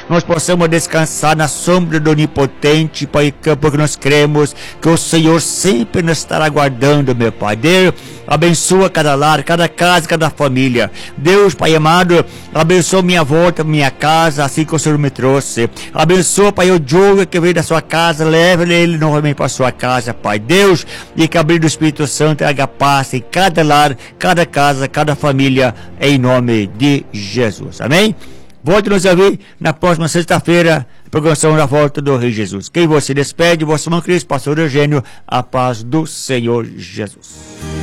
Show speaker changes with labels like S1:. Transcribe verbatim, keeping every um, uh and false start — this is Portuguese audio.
S1: nós possamos descansar na sombra do Onipotente, Pai, porque nós cremos que o Senhor sempre nos estará guardando, meu Pai. Deus, abençoa cada lar, cada casa, cada família. Deus, Pai amado, abençoa minha volta, minha casa, assim que o Senhor me trouxe. Abençoa, Pai, o Diogo que veio da sua casa, leve ele novamente para a sua casa, Pai. Deus, e que abrir do Espírito Santo haja paz em cada lar, cada casa, cada família, em nome de Jesus. Amém? Volte nos a ver na próxima sexta-feira, programação da volta do Rei Jesus. Quem você despede, vosso irmão Cristo, pastor Eugênio, a paz do Senhor Jesus.